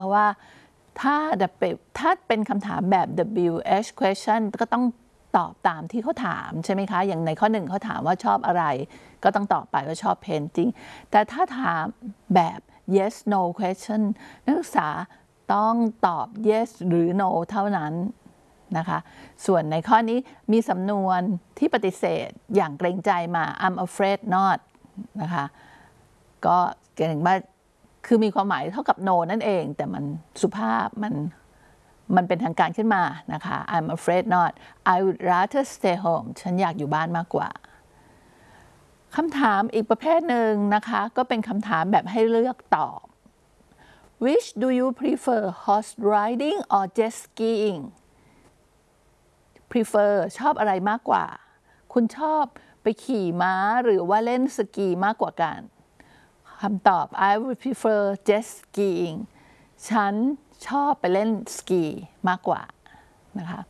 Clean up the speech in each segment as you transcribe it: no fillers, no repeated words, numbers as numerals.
เพราะว่าถ้าเป็นคำถามแบบ WH question ก็ต้องตอบตามที่เขาถามใช่ไหมคะอย่างในข้อ1เขาถามว่าชอบอะไรก็ต้องตอบไปว่าชอบ painting แต่ถ้าถามแบบ yes no question นักศึกษาต้องตอบ yes หรือ no เท่านั้นนะคะส่วนในข้อนี้มีสำนวนที่ปฏิเสธอย่างเกรงใจมา I'm afraid not นะคะก็เกรงว่าคือมีความหมายเท่ากับ no นั่นเองแต่มันสุภาพมันเป็นทางการขึ้นมานะคะ I'm afraid not I would rather stay home ฉันอยากอยู่บ้านมากกว่าคำถามอีกประเภทหนึ่งนะคะก็เป็นคำถามแบบให้เลือกตอบ Which do you prefer horse riding or jet skiing prefer ชอบอะไรมากกว่าคุณชอบไปขี่ม้าหรือว่าเล่นสกีมากกว่ากันคำตอบ I would prefer jet skiing ฉันชอบไปเล่นสกีมากกว่านะคะ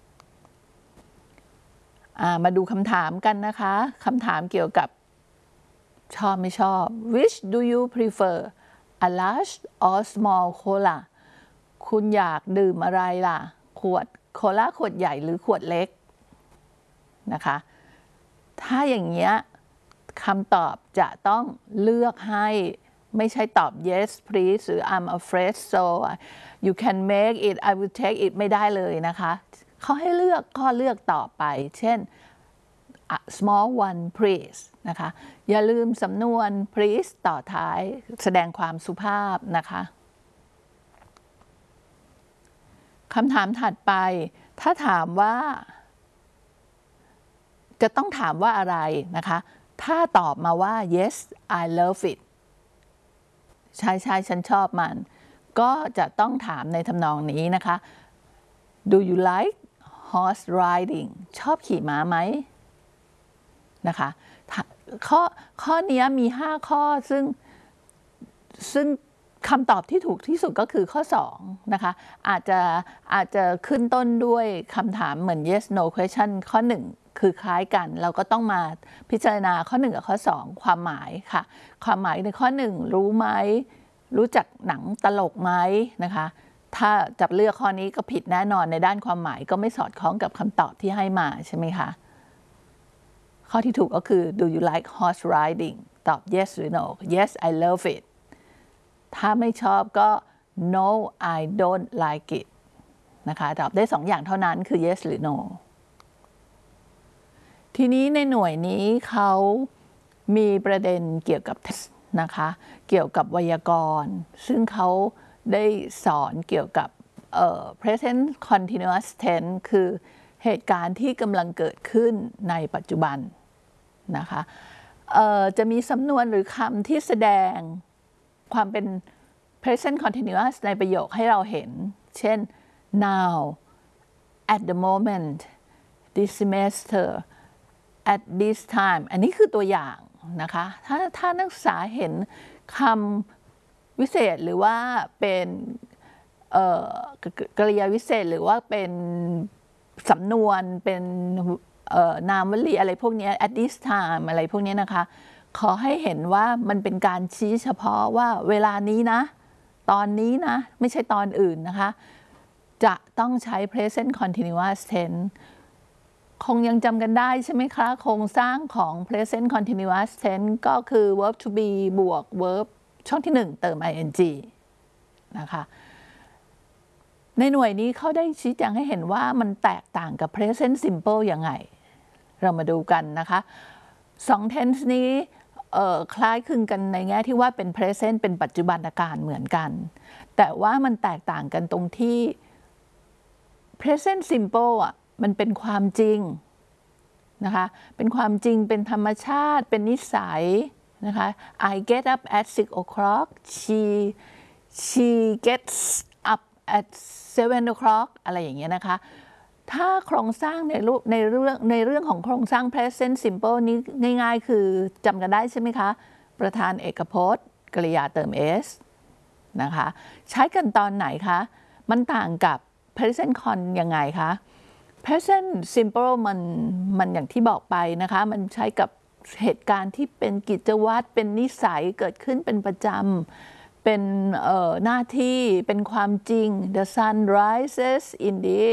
มาดูคำถามกันนะคะคำถามเกี่ยวกับชอบไม่ชอบ Which do you prefer a large or small cola คุณอยากดื่มอะไรล่ะขวดโคลาขวดใหญ่หรือขวดเล็กนะคะถ้าอย่างเงี้ยคำตอบจะต้องเลือกให้ไม่ใช่ตอบ yes please หรือ I'm afraid so you can make it I will take it ไม่ได้เลยนะคะเขาให้เลือกก็เลือกต่อไปเช่น small one please นะคะอย่าลืมสำนวน please ต่อท้ายแสดงความสุภาพนะคะคำถามถัดไปถ้าถามว่าจะต้องถามว่าอะไรนะคะถ้าตอบมาว่า yes I love it ใช่ฉันชอบมันก็จะต้องถามในทำนองนี้นะคะ Do you like horse riding ชอบขี่ม้าไหมนะคะข้อนี้มี5ข้อซึ่งคำตอบที่ถูกที่สุดก็คือข้อ2นะคะอาจจะขึ้นต้นด้วยคำถามเหมือน yes no question ข้อ1คือคล้ายกันเราก็ต้องมาพิจารณาข้อ1กับข้อ2ความหมายค่ะความหมายในข้อ1รู้ไหมรู้จักหนังตลกไหมนะคะถ้าจับเลือกข้อนี้ก็ผิดแน่นอนในด้านความหมายก็ไม่สอดคล้องกับคำตอบที่ให้มาใช่ไหมคะข้อที่ถูกก็คือ Do you like horse riding ตอบ yes หรือ no yes I love it ถ้าไม่ชอบก็ no I don't like it นะคะตอบได้2อย่างเท่านั้นคือ yes หรือ no ทีนี้ในหน่วยนี้เขามีประเด็นเกี่ยวกับนะคะเกี่ยวกับไวยากรณ์ซึ่งเขาได้สอนเกี่ยวกับpresent continuous tense คือเหตุการณ์ที่กำลังเกิดขึ้นในปัจจุบันนะคะจะมีสำนวนหรือคำที่แสดงความเป็น present continuous ในประโยคให้เราเห็นเช่น now at the moment this semester at this time อันนี้คือตัวอย่างนะคะถ้านักศึกษาเห็นคำวิเศษหรือว่าเป็นกริยาวิเศษหรือว่าเป็นสำนวนเป็นนามวลีอะไรพวกนี้ at this time อะไรพวกนี้นะคะขอให้เห็นว่ามันเป็นการชี้เฉพาะว่าเวลานี้นะตอนนี้นะไม่ใช่ตอนอื่นนะคะจะต้องใช้ present continuous tense คงยังจำกันได้ใช่ไหมคะโครงสร้างของ present continuous tense ก็คือ verb to be บวก verb ช่องที่1เติม ing นะคะในหน่วยนี้เขาได้ชี้แจงให้เห็นว่ามันแตกต่างกับ present simple ยังไงเรามาดูกันนะคะ2 tense นี้คล้ายคลึงกันในแง่ที่ว่าเป็น present เป็นปัจจุบันการเหมือนกันแต่ว่ามันแตกต่างกันตรงที่ present simple มันเป็นความจริงนะคะเป็นความจริงเป็นธรรมชาติเป็นนิสัยนะคะ I get up at 6 o'clock she gets up at 7 o'clock อะไรอย่างเงี้ยนะคะถ้าโครงสร้างในเรื่องของโครงสร้าง present simple นี้ง่ายๆคือจำกันได้ใช่ไหมคะประธานเอกพจน์กริยาเติม s นะคะใช้กันตอนไหนคะมันต่างกับ present con ยังไงคะ present simple มันอย่างที่บอกไปนะคะมันใช้กับเหตุการณ์ที่เป็นกิจวัตรเป็นนิสัยเกิดขึ้นเป็นประจำเป็นหน้าที่เป็นความจริง the sun rises in the